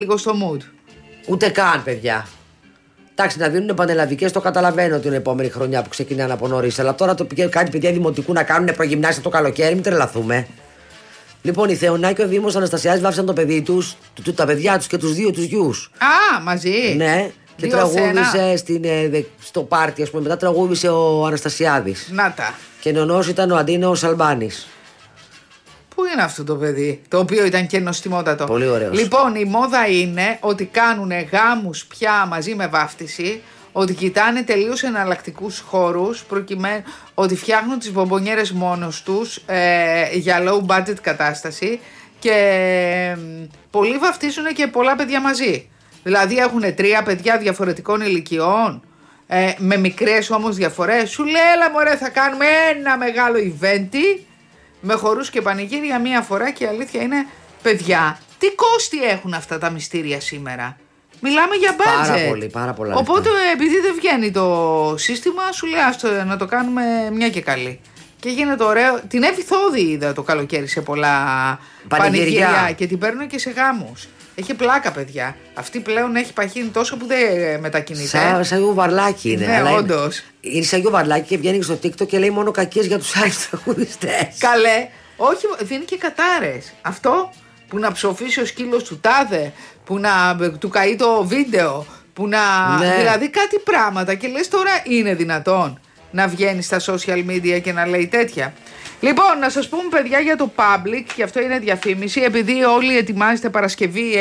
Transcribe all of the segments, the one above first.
λίγο στο mood. Ούτε καν, παιδιά. Εντάξει, να δίνουν πανελλαδικές, το καταλαβαίνω την επόμενη χρονιά που ξεκινάνε από νωρίς. Αλλά τώρα το πηγαίνουν κάτι παιδιά δημοτικού να κάνουν προγυμνάσια το καλοκαίρι, μην τρελαθούμε. Λοιπόν, η Θεωνά και ο Δήμος Αναστασιάδης βάφησαν το παιδί τους, τα παιδιά τους και τους δύο τους γιους. Α, μαζί. Ναι, και τραγούδισε στο πάρτι, ας πούμε. Μετά τραγούδισε ο Αναστασιάδης. Να τα. Και νονός ήταν ο Αντίνος Αλμπάνης. Πού είναι αυτό το παιδί, το οποίο ήταν και νοστιμότατο. Πολύ ωραίος. Λοιπόν, η μόδα είναι ότι κάνουν γάμους πια μαζί με βάφτιση, ότι κοιτάνε τελείως εναλλακτικούς χώρους, προκειμένου ότι φτιάχνουν τις μπομπονιέρες μόνος τους για low budget κατάσταση και πολλοί βαφτίζουν και πολλά παιδιά μαζί. Δηλαδή έχουν 3 παιδιά διαφορετικών ηλικιών, με μικρές όμως διαφορές. Σου λέει, έλα μωρέ, θα κάνουμε ένα μεγάλο event με χορούς και πανηγύρια μία φορά και η αλήθεια είναι, παιδιά, τι κόστη έχουν αυτά τα μυστήρια σήμερα. Μιλάμε για budget. Πάρα πολλά. Οπότε επειδή δεν βγαίνει το σύστημα, σου λέει να το κάνουμε μια και καλή. Και γίνεται ωραίο. Την Εύη Θόδη είδα το καλοκαίρι σε πολλά πανηγύρια και την παίρνουν και σε γάμους. Έχει πλάκα, παιδιά. Αυτή πλέον έχει παχύνει τόσο που δεν μετακινείται. Σαν γιουβαρλάκι είναι. Ναι, όντως. Είναι σαν γιουβαρλάκι και βγαίνει στο TikTok και λέει μόνο κακίες για τους άλλους τραγουδιστές. Καλέ. Όχι, δίνει και κατάρες. Αυτό που να ψοφήσει ο σκύλος του τάδε, που να του καεί το βίντεο, που να. Ναι. Δηλαδή κάτι πράγματα. Και λες τώρα είναι δυνατόν να βγαίνει στα social media και να λέει τέτοια. Λοιπόν, να σας πούμε παιδιά για το public, και αυτό είναι διαφήμιση, επειδή όλοι ετοιμάζετε Παρασκευή,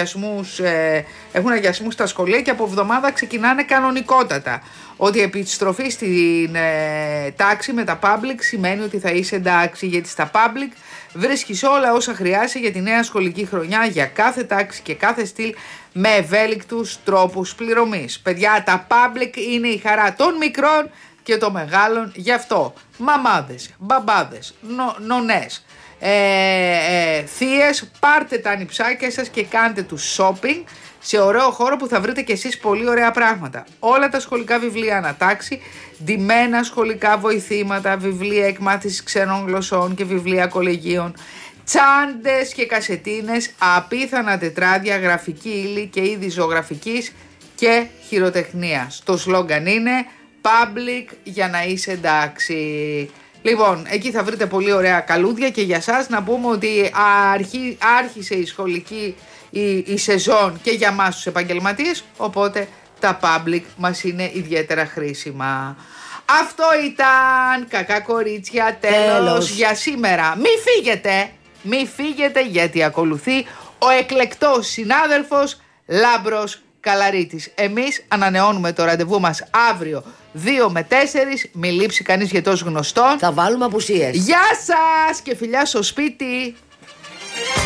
έχουν αγιασμούς στα σχολεία και από εβδομάδα ξεκινάνε κανονικότατα. Ότι η επιστροφή στην τάξη με τα public σημαίνει ότι θα είσαι εντάξει, γιατί στα public βρίσκεις όλα όσα χρειάζεσαι για τη νέα σχολική χρονιά, για κάθε τάξη και κάθε στυλ, με ευέλικτους τρόπους πληρωμής. Παιδιά, τα public είναι η χαρά των μικρών και των μεγάλων, γι' αυτό μαμάδες, μπαμπάδες, νονές, θείες, πάρτε τα ανιψάκια σας και κάντε τους shopping σε ωραίο χώρο που θα βρείτε κι εσείς πολύ ωραία πράγματα. Όλα τα σχολικά βιβλία ανατάξει, ντυμένα σχολικά βοηθήματα, βιβλία εκμάθησης ξένων γλωσσών και βιβλία κολεγίων, τσάντες και κασετίνες, απίθανα τετράδια, γραφική ύλη και είδη ζωγραφικής και χειροτεχνίας. Το σλόγγαν είναι public για να είσαι εντάξει. Λοιπόν, εκεί θα βρείτε πολύ ωραία καλούδια και για σας να πούμε ότι άρχισε η σχολική η σεζόν και για μας τους επαγγελματίες, οπότε τα public μας είναι ιδιαίτερα χρήσιμα. Αυτό ήταν, κακά κορίτσια, τέλος για σήμερα. Μη φύγετε γιατί ακολουθεί ο εκλεκτός συνάδελφος Λάμπρος Καλαρίτης. Εμείς ανανεώνουμε το ραντεβού μας αύριο 2 με 4. Μη λείψει κανείς για τόσο γνωστόν. Θα βάλουμε απουσίες. Γεια σας και φιλιά στο σπίτι.